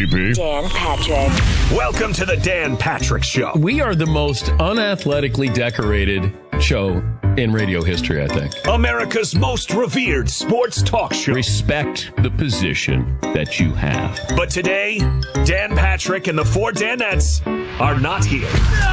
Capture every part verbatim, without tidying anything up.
baby. Dan Patrick. Welcome to the Dan Patrick Show. We are the most unathletically decorated show in radio history, I think. America's most revered sports talk show. Respect the position that you have. But today, Dan Patrick and the four Danettes are not here.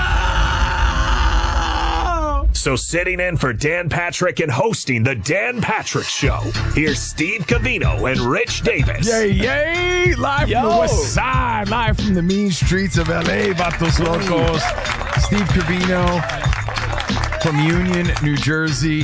So sitting in for Dan Patrick and hosting the Dan Patrick Show, here's Steve Covino and Rich Davis. Yay, yay! Live Yo. from the west side, live from the mean streets of L A, Vatos Locos. Steve Covino from Union, New Jersey.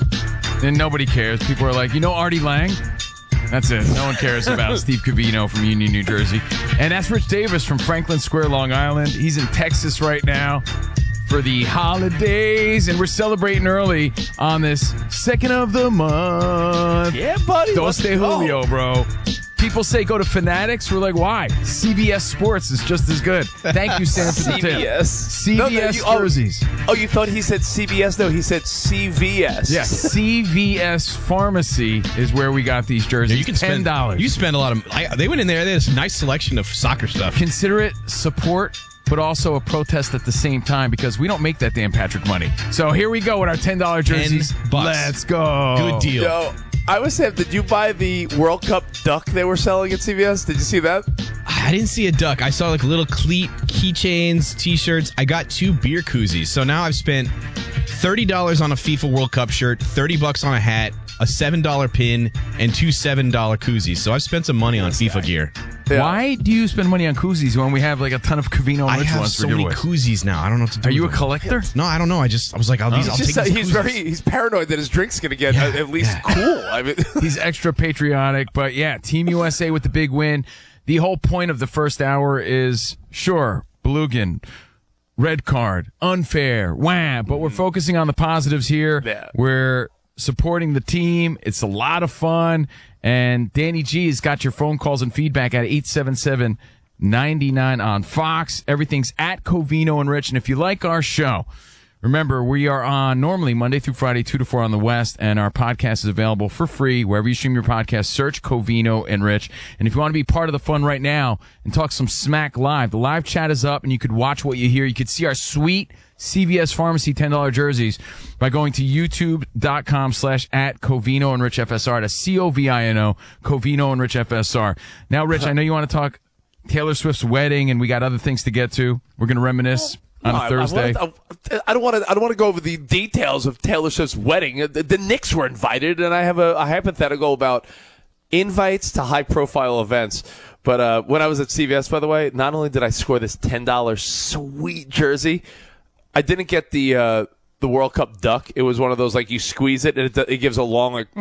And nobody cares. People are like, you know Artie Lang? That's it. No one cares about Steve Covino from Union, New Jersey. And that's Rich Davis from Franklin Square, Long Island. He's in Texas right now for the holidays, and we're celebrating early on this second of the month. Yeah, buddy. Dos de Julio, bro. People say go to Fanatics. We're like, why? C V S Sports is just as good. Thank you, Sam, for the tip. C V S. C V S No, no, you- oh, jerseys. Oh, you thought he said C B S? No, he said C V S. Yes, C V S Pharmacy is where we got these jerseys. You can ten spend dollars. You spend a lot of. I, they went in there. They had a nice selection of soccer stuff. Consider it support, but also a protest at the same time, because we don't make that Dan Patrick money. So here we go with our ten dollar jerseys. ten bucks. Let's go. Good deal. Yo, I was saying, did you buy the World Cup duck they were selling at C V S? Did you see that? I didn't see a duck. I saw like little cleat, keychains, T-shirts. I got two beer koozies. So now I've spent thirty dollars on a FIFA World Cup shirt, thirty bucks on a hat, a seven dollar pin, and two seven dollar koozies. So I've spent some money on FIFA gear. Yeah. Why do you spend money on koozies when we have like a ton of Covino and I Rich have ones so for many giveaways? koozies now. I don't know what to do. Are you a with them. collector? No, I don't know. I just I was like, I'll, these, He's, I'll just, take these he's koozies. very he's paranoid that his drink's going to get Yeah, uh, at least yeah. cool. I mean, He's extra patriotic, but yeah, Team U S A with the big win. The whole point of the first hour is, sure, Belugan, red card, unfair, wham, but we're focusing on the positives here. Yeah. We're supporting the team. It's a lot of fun. And Danny G has got your phone calls and feedback at eight seven seven, nine nine on Fox. Everything's at Covino and Rich. And if you like our show, remember, we are on normally Monday through Friday, two to four on the West, and our podcast is available for free wherever you stream your podcast. Search Covino and Rich. And if you want to be part of the fun right now and talk some smack live, the live chat is up, and you could watch what you hear. You could see our sweet C V S Pharmacy ten dollar jerseys by going to youtube.com slash at Covino and Rich F S R. That's C O V I N O, Covino and Rich F S R. Now, Rich, I know you want to talk Taylor Swift's wedding, and we got other things to get to. We're going to reminisce on No, a I- Thursday. I, I, I don't want to. I don't want to go over the details of Taylor Swift's wedding. The, the Knicks were invited, and I have a, a hypothetical about invites to high-profile events. But uh, when I was at C V S, by the way, not only did I score this ten dollar sweet jersey, I didn't get the uh, the World Cup duck. It was one of those like you squeeze it and it, it gives a long like.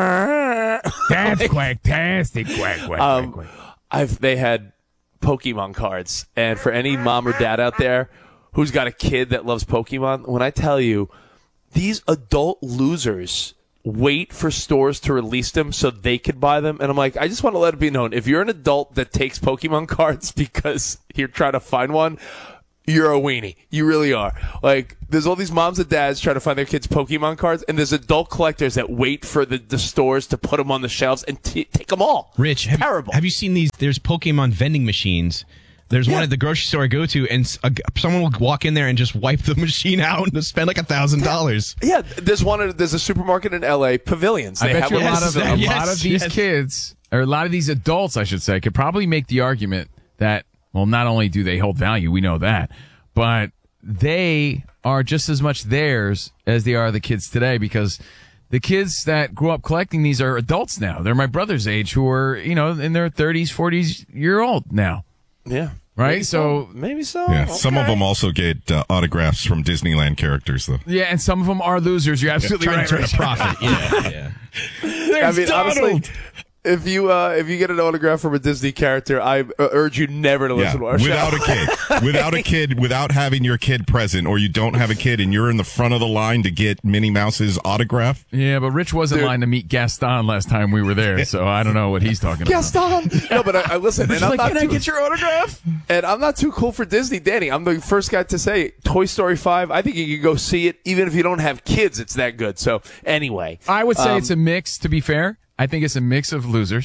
That's quacktastic, quack, quack, Um, quack, quack. I've they had Pokemon cards, and for any mom or dad out there who's got a kid that loves Pokemon, when I tell you, these adult losers wait for stores to release them so they could buy them, and I'm like, I just want to let it be known, if you're an adult that takes Pokemon cards because you're trying to find one, you're a weenie. You really are. Like, there's all these moms and dads trying to find their kids' Pokemon cards, and there's adult collectors that wait for the, the stores to put them on the shelves and t- take them all. Rich, have, Terrible. have you seen these? There's Pokemon vending machines. There's Yeah. one at the grocery store I go to, and s- a g someone will walk in there and just wipe the machine out and spend like a thousand dollars. Yeah, there's one. There's a supermarket in L A, Pavilions. I They bet have you a one lot of of those. a Yes, lot of these yes. kids, or a lot of these adults, I should say, could probably make the argument that, well, not only do they hold value, we know that, but they are just as much theirs as they are the kids today, because the kids that grew up collecting these are adults now. They're my brother's age, who are, you know, in their thirties, forties year old now. Yeah. Right? Maybe So- maybe so. Yeah, some of Okay. them also get uh, autographs from Disneyland characters, though. Yeah, and some of them are losers. You're absolutely Trying right. to turn a Rich. profit. Yeah, yeah. I mean, honestly, if you uh, if you get an autograph from a Disney character, I uh, urge you never to Yeah, listen to our without show. a kid, without a kid, without having your kid present, or you don't have a kid and you're in the front of the line to get Minnie Mouse's autograph. Yeah, but Rich was in Dude. line to meet Gaston last time we were there, so I don't know what he's talking about. Gaston. No, but I, I listen. Rich And was I'm, like, not can I too, get your autograph? and I'm not too cool for Disney, Danny. I'm the first guy to say Toy Story five. I think you can go see it, even if you don't have kids. It's that good. So anyway, I would say um, it's a mix, to be fair. I think it's a mix of losers.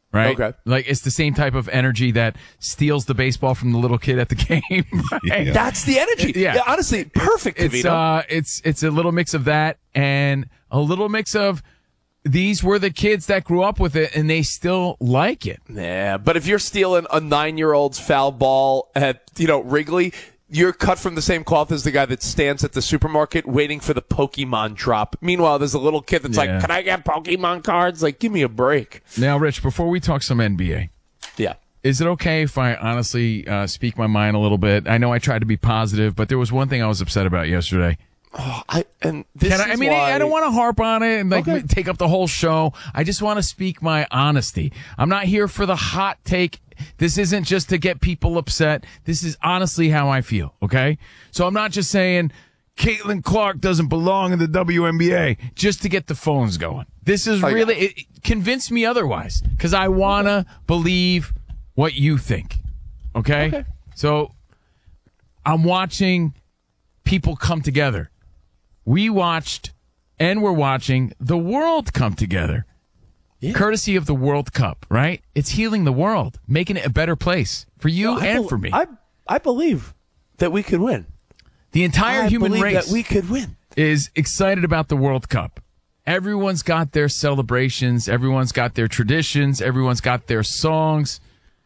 right? Okay. Like it's the same type of energy that steals the baseball from the little kid at the game. Right? Yeah. That's the energy. Yeah. Yeah, honestly, perfect, It's Covino. uh, it's it's a little mix of that and a little mix of these were the kids that grew up with it and they still like it. Yeah, but if you're stealing a nine-year-old's foul ball at, you know, Wrigley, you're cut from the same cloth as the guy that stands at the supermarket waiting for the Pokemon drop. Meanwhile, there's a little kid that's Yeah. like, can I get Pokemon cards? Like, give me a break. Now, Rich, before we talk some N B A, Yeah. is it okay if I honestly uh, speak my mind a little bit? I know I tried to be positive, but there was one thing I was upset about yesterday. Oh, I and this Can I, I is mean, why... I don't want to harp on it and like Okay. take up the whole show. I just want to speak my honesty. I'm not here for the hot take. This isn't just to get people upset. This is honestly how I feel. Okay, so I'm not just saying Caitlin Clark doesn't belong in the W N B A just to get the phones going. This is I really got it, convince me otherwise because I wanna believe what you think. Okay, Okay. so I'm watching people come together. We watched and we're watching the world come together. Yeah. Courtesy of the World Cup, right? It's healing the world, making it a better place for you I and bel- for me. I I believe that we could win. the entire I human believe race that we could win. is excited about the World Cup. Everyone's got their celebrations. Everyone's got their traditions. Everyone's got their songs.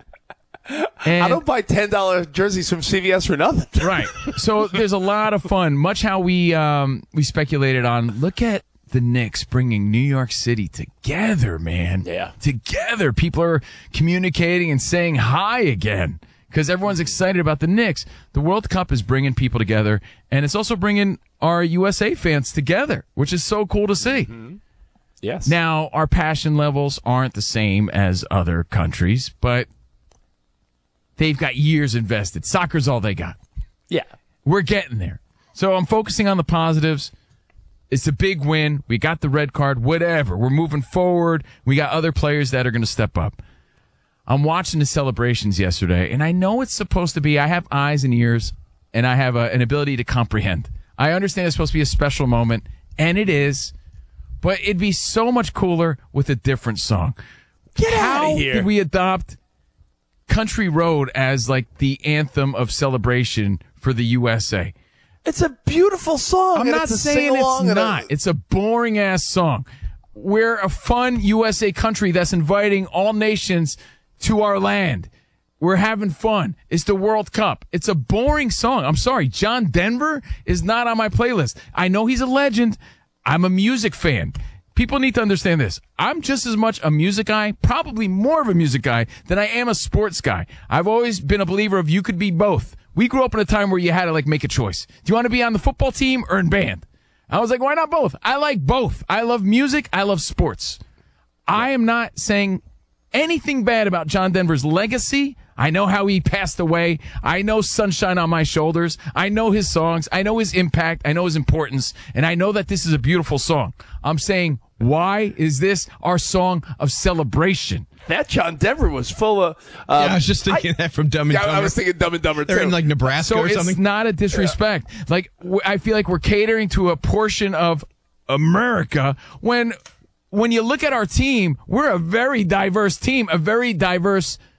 And I don't buy ten dollar jerseys from C V S for nothing. right. So there's a lot of fun. Much how we um, we speculated on. Look at the Knicks bringing New York City together, man. Yeah. Together. People are communicating and saying hi again because everyone's excited about the Knicks. The World Cup is bringing people together, and it's also bringing our U S A fans together, which is so cool to see. Yes. Now, our passion levels aren't the same as other countries, but they've got years invested. Soccer's all they got. yeah. We're getting there. So I'm focusing on the positives. It's a big win. We got the red card, whatever. We're moving forward. We got other players that are going to step up. I'm watching the celebrations yesterday, and I know it's supposed to be, I have eyes and ears, and I have a, an ability to comprehend. I understand it's supposed to be a special moment, and it is, but it'd be so much cooler with a different song. Get How outta here. did we adopt Country Road as like the anthem of celebration for the U S A? It's a beautiful song. I'm and not it's a saying sing-along it's and a- not. It's a boring ass song. We're a fun U S A country that's inviting all nations to our land. We're having fun. It's the World Cup. It's a boring song. I'm sorry. John Denver is not on my playlist. I know he's a legend. I'm a music fan. People need to understand this. I'm just as much a music guy, probably more of a music guy, than I am a sports guy. I've always been a believer of you could be both. We grew up in a time where you had to like make a choice. Do you want to be on the football team or in band? I was like, why not both? I like both. I love music. I love sports. I am not saying anything bad about John Denver's legacy. I know how he passed away. I know Sunshine on My Shoulders. I know his songs. I know his impact. I know his importance. And I know that this is a beautiful song. I'm saying, why is this our song of celebration? That John Denver was full of. Um, yeah, I was just thinking that from Dumb and yeah, Dumber. I was thinking Dumb and Dumber They're too. in like Nebraska So or it's something. not a disrespect. Like, w- I feel like we're catering to a portion of America when, when you look at our team, we're a very diverse team, a very diverse